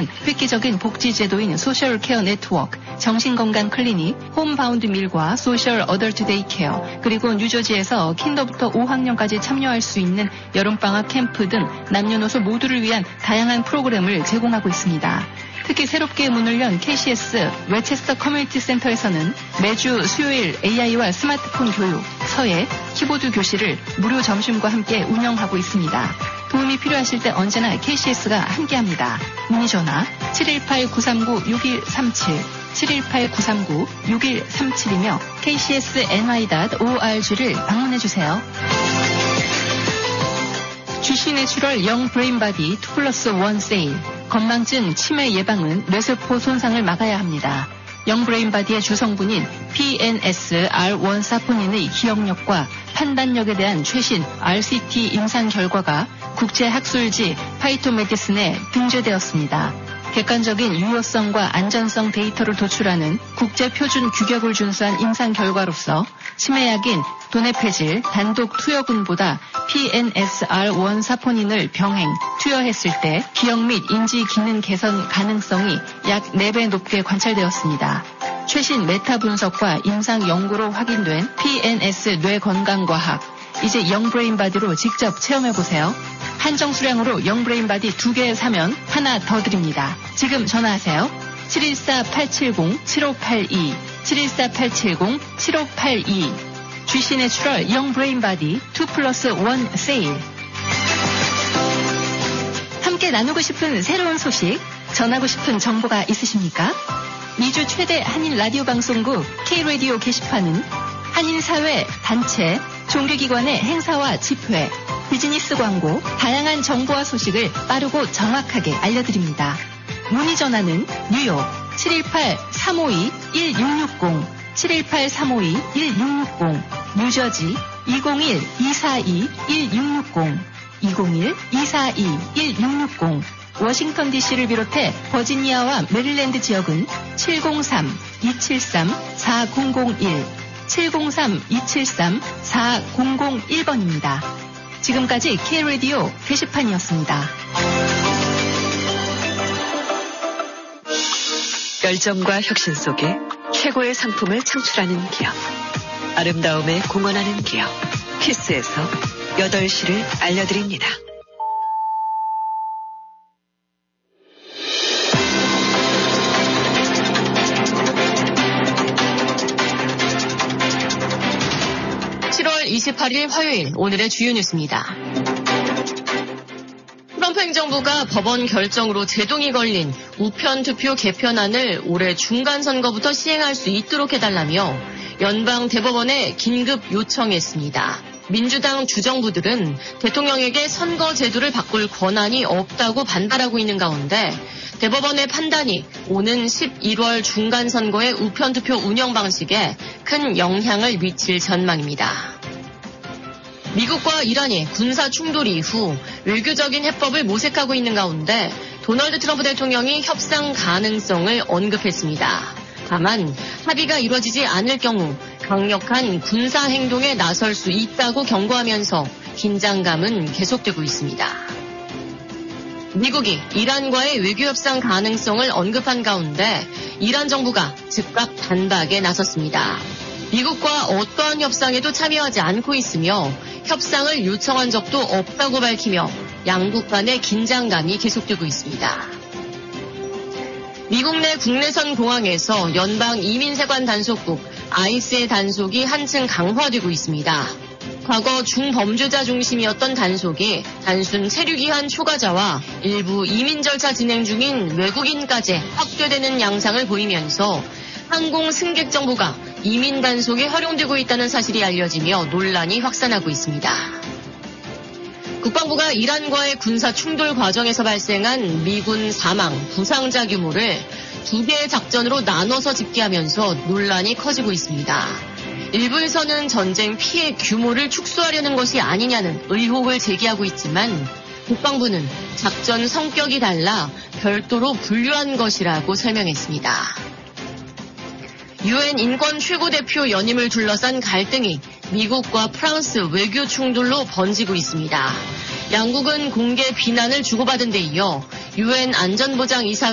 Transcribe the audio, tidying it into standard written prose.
획기적인 복지제도인 소셜 케어 네트워크, 정신건강 클리닉, 홈바운드 밀과 소셜 어덜트 데이케어, 그리고 뉴저지에서 킨더부터 5학년까지 참여할 수 있는 여름방학 캠프 등 남녀노소 모두를 위한 다양한 프로그램을 제공하고 있습니다. 특히 새롭게 문을 연 KCS 웨체스터 커뮤니티 센터에서는 매주 수요일 AI와 스마트폰 교육, 서예, 키보드 교실을 무료 점심과 함께 운영하고 있습니다. 도움이 필요하실 때 언제나 KCS가 함께합니다. 문의 전화 718-939-6137, 718-939-6137이며 kcsny.org를 방문해주세요. GC 내추럴 영 브레인바디 2+1 세일. 건망증, 치매 예방은 뇌세포 손상을 막아야 합니다. 영 브레인바디의 주성분인 PNS-R1 사포닌의 기억력과 판단력에 대한 최신 RCT 임상 결과가 국제학술지 파이토메디슨에 등재되었습니다. 객관적인 유효성과 안전성 데이터를 도출하는 국제표준 규격을 준수한 임상 결과로서 치매약인 도네페질 단독 투여군보다 PNS-R1 사포닌을 병행, 투여했을 때 기억 및 인지 기능 개선 가능성이 약 4배 높게 관찰되었습니다. 최신 메타 분석과 임상 연구로 확인된 PNS 뇌건강과학, 이제 영브레인바디로 직접 체험해보세요. 한정 수량으로 영브레인바디 2개 사면 하나 더 드립니다. 지금 전화하세요. 714-870-7582, 714-870-7582. GC 내추럴 영브레인바디 2+1 세일. 함께 나누고 싶은 새로운 소식, 전하고 싶은 정보가 있으십니까? 미주 최대 한인 라디오 방송국 K-라디오 게시판은 한인사회, 단체, 종교기관의 행사와 집회, 비즈니스 광고, 다양한 정보와 소식을 빠르고 정확하게 알려드립니다. 문의 전화는 뉴욕 718-352-1660, 718-352-1660, 뉴저지 201-242-1660, 201-242-1660, 워싱턴 DC를 비롯해 버지니아와 메릴랜드 지역은 703-273-4001, 703-273-4001번입니다. 지금까지 K-라디오 게시판이었습니다. 열정과 혁신 속에 최고의 상품을 창출하는 기업. 아름다움에 공헌하는 기업. 키스에서 8시를 알려드립니다. (7월 28일) 화요일, 오늘의 주요 뉴스입니다. 트럼프 행정부가 법원 결정으로 제동이 걸린 우편투표 개편안을 올해 중간선거부터 시행할 수 있도록 해달라며 연방 대법원에 긴급 요청했습니다. 민주당 주정부들은 대통령에게 선거 제도를 바꿀 권한이 없다고 반발하고 있는 가운데 대법원의 판단이 오는 11월 중간선거의 우편투표 운영 방식에 큰 영향을 미칠 전망입니다. 미국과 이란이 군사 충돌 이후 외교적인 해법을 모색하고 있는 가운데 도널드 트럼프 대통령이 협상 가능성을 언급했습니다. 다만 합의가 이루어지지 않을 경우 강력한 군사 행동에 나설 수 있다고 경고하면서 긴장감은 계속되고 있습니다. 미국이 이란과의 외교 협상 가능성을 언급한 가운데 이란 정부가 즉각 반박에 나섰습니다. 미국과 어떠한 협상에도 참여하지 않고 있으며 협상을 요청한 적도 없다고 밝히며 양국 간의 긴장감이 계속되고 있습니다. 미국 내 국내선 공항에서 연방 이민세관 단속국 ICE의 단속이 한층 강화되고 있습니다. 과거 중범죄자 중심이었던 단속이 단순 체류기한 초과자와 일부 이민 절차 진행 중인 외국인까지 확대되는 양상을 보이면서 항공 승객 정보가 이민 단속에 활용되고 있다는 사실이 알려지며 논란이 확산하고 있습니다. 국방부가 이란과의 군사 충돌 과정에서 발생한 미군 사망, 부상자 규모를 2개의 작전으로 나눠서 집계하면서 논란이 커지고 있습니다. 일부에서는 전쟁 피해 규모를 축소하려는 것이 아니냐는 의혹을 제기하고 있지만 국방부는 작전 성격이 달라 별도로 분류한 것이라고 설명했습니다. UN 인권 최고대표 연임을 둘러싼 갈등이 미국과 프랑스 외교 충돌로 번지고 있습니다. 양국은 공개 비난을 주고받은 데 이어 UN 안전보장이사